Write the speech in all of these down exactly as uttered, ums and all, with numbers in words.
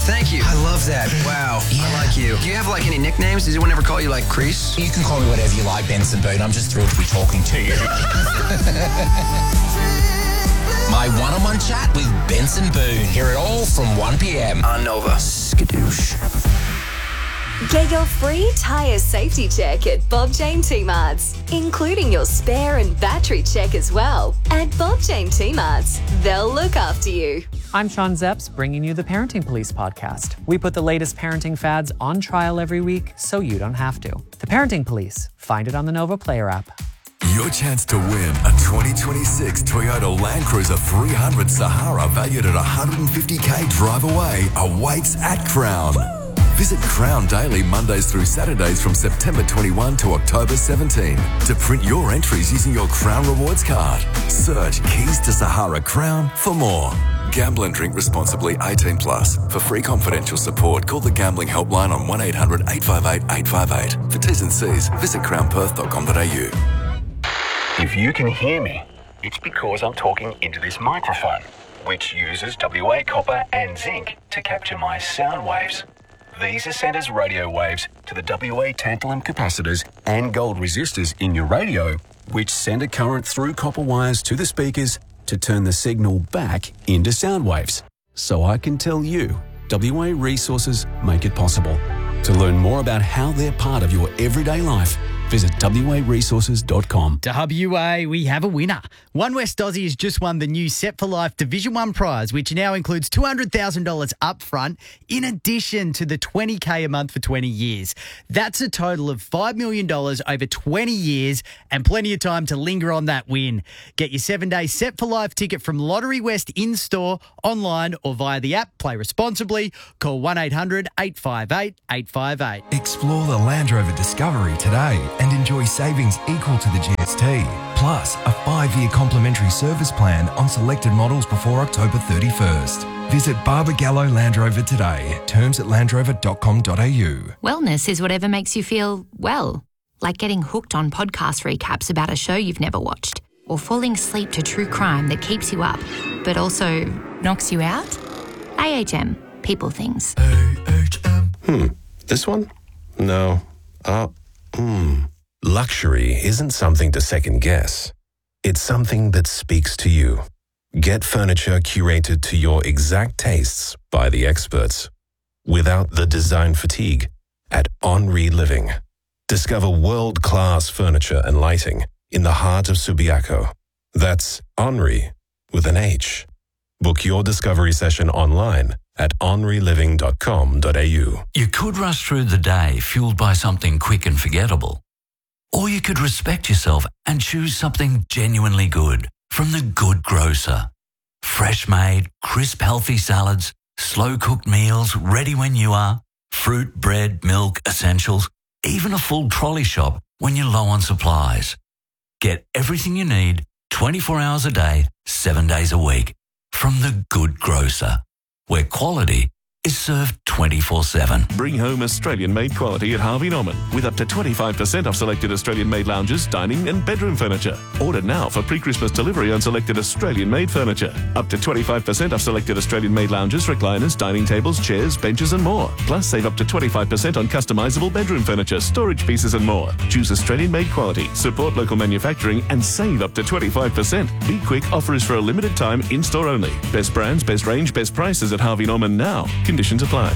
Thank you. I love that. Wow. Yeah. I like you. Do you have, like, any nicknames? Does anyone ever call you, like, Crease? You can call me whatever you like, Benson Boone. I'm just thrilled to be talking to you. My one-on-one chat with Benson Boone. Hear it all from one p.m. on Nova. Skadoosh. Get your free tyre safety check at Bob Jane T-Marts, including your spare and battery check as well. At Bob Jane T-Marts, they'll look after you. I'm Sean Zepps, bringing you the Parenting Police podcast. We put the latest parenting fads on trial every week so you don't have to. The Parenting Police. Find it on the Nova Player app. Your chance to win a twenty twenty-six Toyota Land Cruiser three hundred Sahara valued at one hundred fifty thousand drive away awaits at Crown. Visit Crown daily Mondays through Saturdays from September twenty-first to October seventeenth to print your entries using your Crown Rewards card. Search Keys to Sahara Crown for more. Gamble and drink responsibly. eighteen plus. For free confidential support, call the Gambling Helpline on one eight hundred eight five eight eight five eight. For T's and C's, visit crown perth dot com dot a u. If you can hear me, it's because I'm talking into this microphone, which uses W A copper and zinc to capture my sound waves. These are sent as radio waves to the W A tantalum capacitors and gold resistors in your radio, which send a current through copper wires to the speakers to turn the signal back into sound waves. So I can tell you, W A Resources make it possible. To learn more about how they're part of your everyday life, visit w a resources dot com. W A, we have a winner. One West Aussie has just won the new Set for Life Division one prize, which now includes two hundred thousand dollars up front, in addition to the twenty thousand dollars a month for twenty years. That's a total of five million dollars over twenty years and plenty of time to linger on that win. Get your seven-day Set for Life ticket from Lottery West in-store, online or via the app. Play responsibly. Call one eight hundred eight five eight eight five eight. Explore the Land Rover Discovery today and enjoy savings equal to the G S T. Plus, a five-year complimentary service plan on selected models before October thirty-first. Visit Barbagallo Land Rover today. Terms at land rover dot com dot a u. Wellness is whatever makes you feel well. Like getting hooked on podcast recaps about a show you've never watched. Or falling asleep to true crime that keeps you up, but also knocks you out. A H M. People things. A H M. Hmm. This one? No. Uh, hmm. Luxury isn't something to second guess. It's something that speaks to you. Get furniture curated to your exact tastes by the experts, without the design fatigue, at Henri Living. Discover world-class furniture and lighting in the heart of Subiaco. That's Henri with an H. Book your discovery session online at henri living dot com dot a u. You could rush through the day fueled by something quick and forgettable. Or you could respect yourself and choose something genuinely good from The Good Grocer. Fresh-made, crisp, healthy salads, slow-cooked meals ready when you are, fruit, bread, milk, essentials, even a full trolley shop when you're low on supplies. Get everything you need twenty-four hours a day, seven days a week from The Good Grocer, where quality is served twenty-four seven. Bring home Australian-made quality at Harvey Norman with up to twenty-five percent off selected Australian-made lounges, dining and bedroom furniture. Order now for pre-Christmas delivery on selected Australian-made furniture. Up to twenty-five percent off selected Australian-made lounges, recliners, dining tables, chairs, benches and more. Plus save up to twenty-five percent on customizable bedroom furniture, storage pieces and more. Choose Australian-made quality, support local manufacturing and save up to twenty-five percent. Be quick, offer is for a limited time, in-store only. Best brands, best range, best prices at Harvey Norman now. Conditions apply.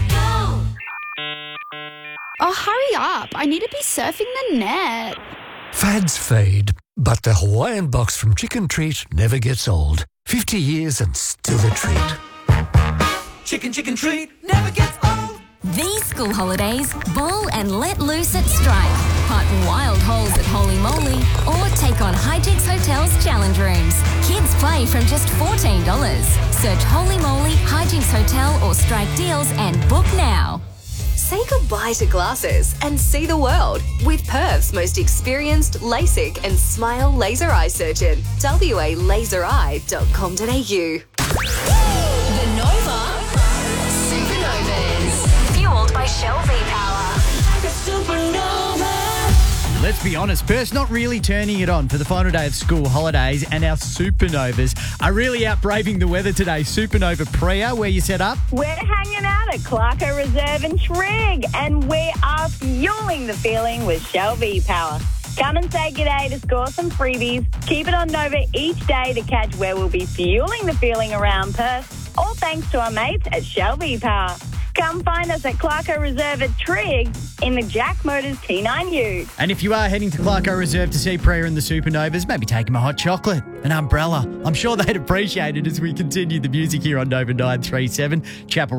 Oh, hurry up. I need to be surfing the net. Fads fade, but the Hawaiian box from Chicken Treat never gets old. fifty years and still a treat. Chicken, chicken treat never gets old. These school holidays, ball and let loose at Strike. Putt wild holes at Holy Moly or take on Hijinks Hotel's challenge rooms. Kids play from just fourteen dollars. Search Holy Moly, Hijinks Hotel or Strike Deals and book now. Say goodbye to glasses and see the world with Perth's most experienced LASIK and Smile laser eye surgeon. w a laser eye dot com dot a u. The Nova Supernovas. Fueled by Shell V-Power. The Supernova. Let's be honest, Perth's not really turning it on for the final day of school holidays, and our Supernovas are really out braving the weather today. Supernova Priya, where you set up? We're hanging out at Clarko Reserve in Trigg, and we are fueling the feeling with Shell V-Power. Come and say g'day to score some freebies. Keep it on Nova each day to catch where we'll be fueling the feeling around Perth, all thanks to our mates at Shell V-Power. Come find us at Clarko Reserve at Trigg in the Jack Motors T nine U. And if you are heading to Clarko Reserve to see Priya and the Supernovas, maybe take them a hot chocolate, an umbrella. I'm sure they'd appreciate it as we continue the music here on Nova nine three seven. Chapel